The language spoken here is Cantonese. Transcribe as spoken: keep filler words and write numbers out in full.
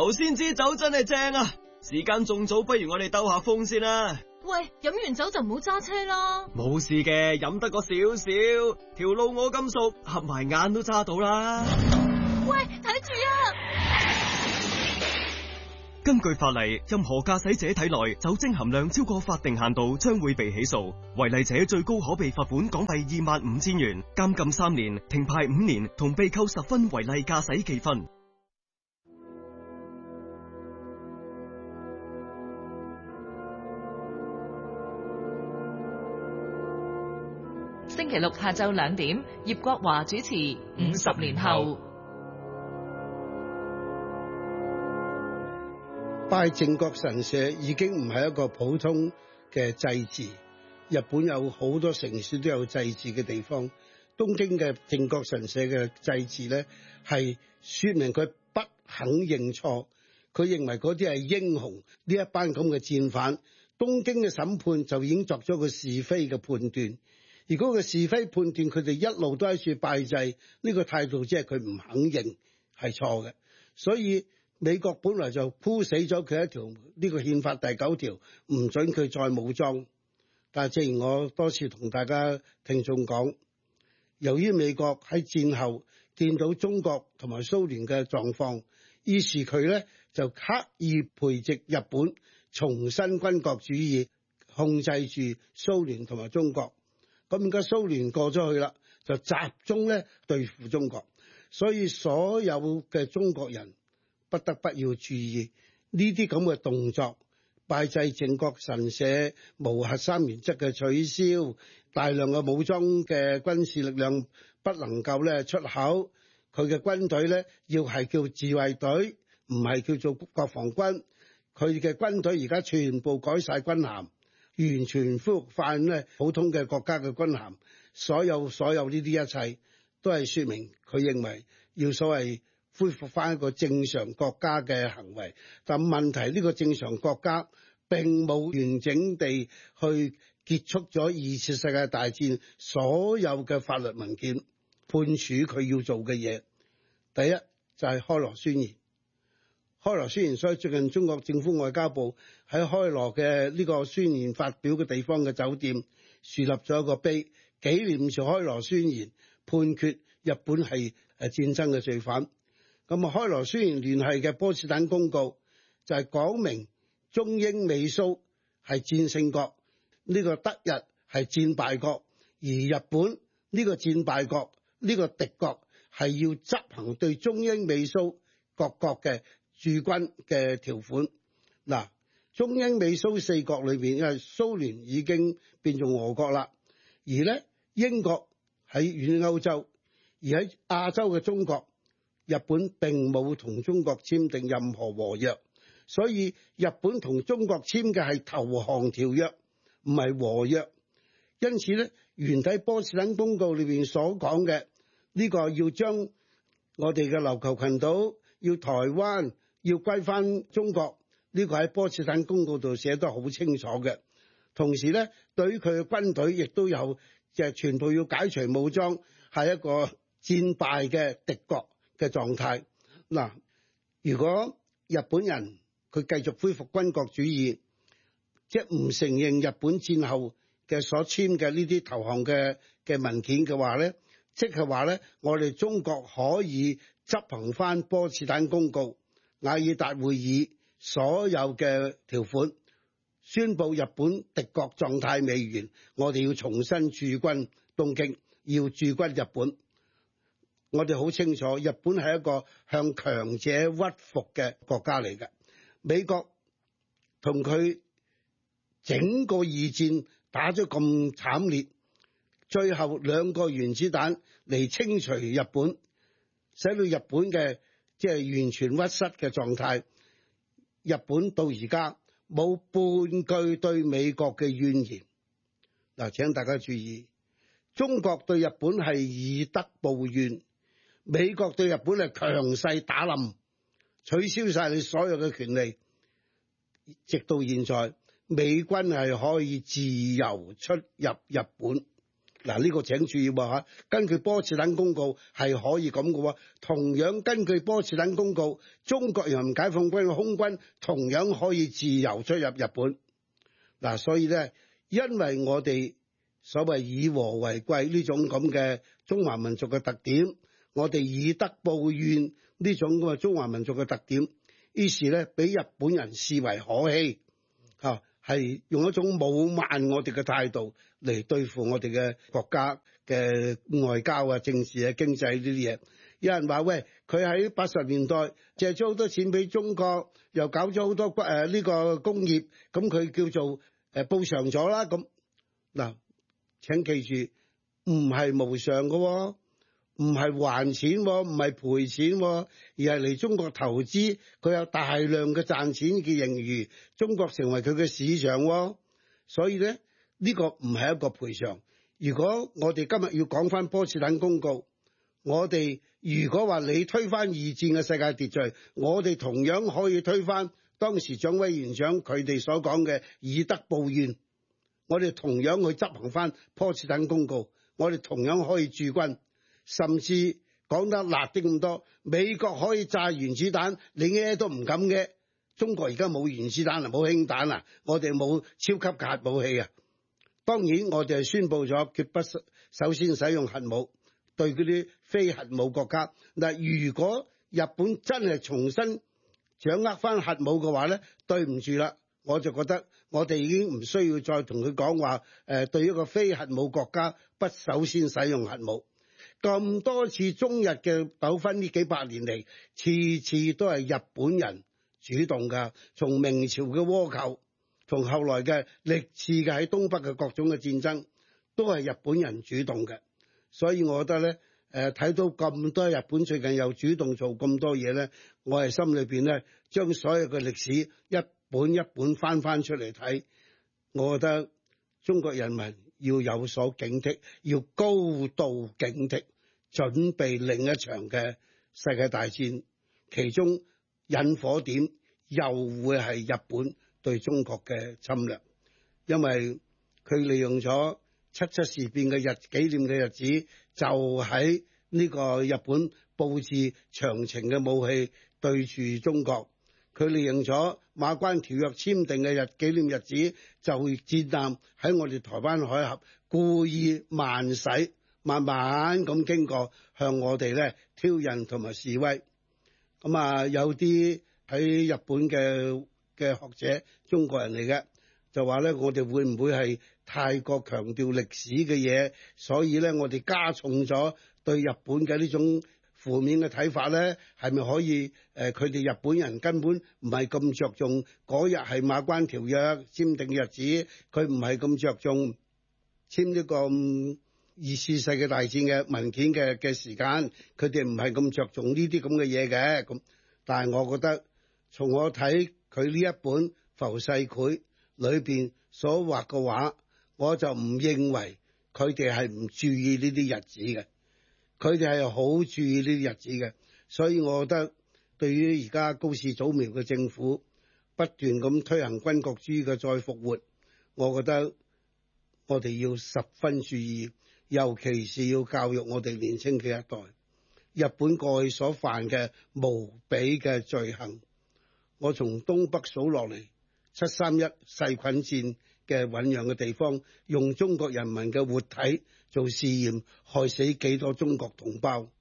頭先支酒真係正啊！時間仲早，不如我哋兜下風先啦。 喂，飲完酒就唔好揸車啦。 冇事嘅，飲得個少少，條路我咁熟，合埋眼都揸到啦。 喂，睇住啊！ 根據法例，任何駕駛者體內酒精含量超過法定限度，將會被起訴。違例者最高可被罰款港幣二萬五千元、監禁三年、停牌五年，同被扣十分違例駕駛記分。 星期六下晝兩點，葉國華主持《五十年後》。 拜靖國神社已經唔係一個普通嘅祭祀，日本有好多城市都有祭祀嘅地方。東京嘅靖國神社嘅祭祀咧，係說明佢不肯認錯，佢認為嗰啲係英雄，呢一班咁嘅戰犯。東京嘅審判就已經作咗個是非嘅判斷。如果個是非判斷，佢哋一路都喺處拜祭，呢個態度即係佢唔肯認係錯嘅。所以美國本來就箍死咗佢一條呢個憲法第九條，唔准佢再武裝。但係正如我多次同大家聽眾講，由於美國喺戰後見到中國同埋蘇聯嘅狀況，於是佢咧就刻意培植日本，重新軍國主義，控制住蘇聯同埋中國。咁而家蘇聯過咗去啦，就集中咧對付中國，所以所有嘅中國人不得不要注意呢啲咁嘅動作，拜祭靖國神社、無核三原則嘅取消，大量嘅武裝嘅軍事力量不能夠咧出口，佢嘅軍隊咧要係叫自衛隊，唔係叫做國防軍，佢嘅軍隊而家全部改晒軍銜。完全恢復翻咧普通嘅國家嘅軍銜，所有所有呢啲一切都係說明佢認為要所謂恢復翻一個正常國家嘅行為。但問題呢個正常國家並冇完整地去結束咗二次世界大戰所有嘅法律文件判處佢要做嘅嘢。第一就係開羅宣言。開羅宣言，所以最近中國政府外交部喺開羅嘅呢個宣言發表嘅地方嘅酒店樹立咗一個碑，紀念住開羅宣言判決日本係誒戰爭嘅罪犯。咁啊，開羅宣言聯繫嘅波茨坦公告就係講明中英美蘇係戰勝國，呢個德日係戰敗國，而日本呢個戰敗國呢個敵國係要執行對中英美蘇各國嘅駐軍嘅條款。嗱，中英美蘇四國裏邊，因為蘇聯已經變做俄國啦，而咧英國喺遠歐洲，而喺亞洲嘅中國，日本並冇同中國簽訂任何和約，所以日本同中國簽嘅係投降條約，唔係和約。因此咧，原底波茨坦公告裏邊所講嘅呢個要將我哋嘅琉球群島、要台灣要歸翻中國，呢個喺波茨坦公告度寫得好清楚嘅。同時咧，對於佢嘅軍隊亦都有即係全部要解除武裝，係一個戰敗嘅敵國嘅狀態。嗱，如果日本人佢繼續恢復軍國主義，即係唔承認日本戰後嘅所簽嘅呢啲投降嘅嘅文件嘅話咧，即係話咧，我哋中國可以執行翻波茨坦公告、雅爾達會議所有嘅條款，宣布日本敵國狀態未完，我哋要重新駐軍東京，要駐軍日本。我哋好清楚，日本係一個向強者屈服嘅國家嚟嘅。美國同佢整個二戰打咗咁慘烈，最後兩個原子彈嚟清除日本，使到日本嘅即係完全屈膝嘅狀態。日本到而家冇半句對美國嘅怨言。嗱，請大家注意，中國對日本係以德報怨，美國對日本係強勢打冧，取消晒你所有嘅權利。直到現在，美軍係可以自由出入日本。 嗱，呢個請注意喎嚇，根據波茨坦公告係可以咁嘅喎。同樣根據波茨坦公告，中國人民解放軍嘅空軍同樣可以自由出入日本。嗱，所以咧，因為我哋所謂以和為貴呢種咁嘅中華民族嘅特點，我哋以德報怨呢種咁嘅中華民族嘅特點，於是咧俾日本人視為可欺，嚇係用一種侮慢我哋嘅態度嚟對付我哋嘅國家嘅外交啊、政治啊、經濟呢啲嘢。有人話喂，佢喺八十年代借咗好多錢俾中國，又搞咗好多誒呢、呃這個工業，咁佢叫做誒、呃、報償咗啦。咁嗱，請記住，唔係無償嘅、哦，唔係還錢、哦，唔係賠錢、哦，而係嚟中國投資，佢有大量嘅賺錢嘅盈餘，中國成為佢嘅市場、哦。所以咧，呢、這個唔係一個賠償。如果我哋今日要講翻波茨坦公告，我哋如果話你推翻二戰嘅世界秩序，我哋同樣可以推翻當時蔣委員長佢哋所講嘅以德報怨，我哋同樣去執行翻波茨坦公告，我哋同樣可以駐軍，甚至講得辣啲咁多，美國可以炸原子彈，你嘅都唔敢嘅。中國而家冇原子彈啊，冇氫彈啊，我哋冇超級核武器啊。當然我哋係宣布咗絕不首先使用核武。對嗰啲非核武國家，嗱，如果日本真係重新掌握翻核武嘅話咧，對唔住啦，我就覺得我哋已經唔需要再同佢講話，誒、呃、對一個非核武國家不首先使用核武。咁多次中日嘅糾紛呢幾百年嚟，次次都係日本人主動㗎，從明朝嘅倭寇，從後來嘅歷次嘅喺東北嘅各種嘅戰爭，都係日本人主動嘅。所以我覺得咧，誒、呃、睇到咁多日本最近又主動做咁多嘢咧，我係心裏邊咧將所有嘅歷史一本一本翻翻出嚟睇，我覺得中國人民要有所警惕，要高度警惕，準備另一場嘅世界大戰，其中引火點又會係日本對中國嘅侵略，因為佢利用咗七七事變嘅日紀念嘅日子，就喺呢個日本佈置長程嘅武器對住中國。佢利用咗馬關條約簽訂嘅日紀念日子，就會戰艦喺我哋台灣海峽故意慢駛，慢慢咁經過，向我哋咧挑釁同埋示威。咁啊，有啲喺日本嘅嘅學者，中國人嚟嘅，就話咧，我哋會唔會係太過強調歷史嘅嘢，所以咧我哋加重咗對日本嘅呢種負面嘅睇法咧，係咪可以誒？佢、呃、哋日本人根本唔係咁着重嗰日係馬關條約簽訂嘅日子，佢唔係咁着重簽呢個二次世界大戰嘅文件嘅嘅時間，佢哋唔係咁着重呢啲咁嘅嘢嘅。咁但係我覺得，從我睇佢呢一本浮世繪裏邊所畫嘅畫，我就唔認為佢哋係唔注意呢啲日子嘅，佢哋係好注意呢啲日子嘅。所以我覺得對於而家高市早苗嘅政府不斷咁推行軍國主義嘅再復活，我覺得我哋要十分注意，尤其是要教育我哋年輕嘅一代。日本過去所犯嘅無比嘅罪行，我從東北數落嚟，七三一細菌戰嘅醞釀嘅地方，用中國人民嘅活體做試驗，害死幾多中國同胞。